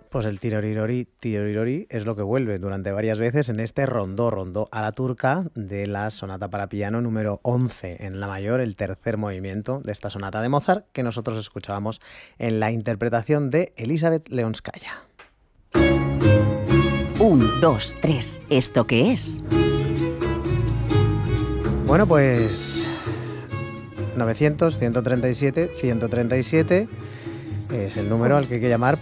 Pues el tirorirori, tirorirori es lo que vuelve durante varias veces en este rondó a la turca de la sonata para piano número 11 en la mayor, el tercer movimiento de esta sonata de Mozart que nosotros escuchábamos en la interpretación de Elizabeth Leonskaya. 1, 2, 3, ¿esto qué es? Bueno, pues 900, 137, 137 es el número al que hay que llamar